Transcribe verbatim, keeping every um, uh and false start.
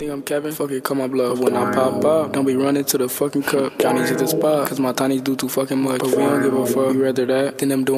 think I'm Kevin? Fuck it, call my bluff. But when I pop up, don't be running to the fucking cup. Johnny's at the spot, cause my tinies do too fucking much. But we don't give a fuck, we rather that than them doing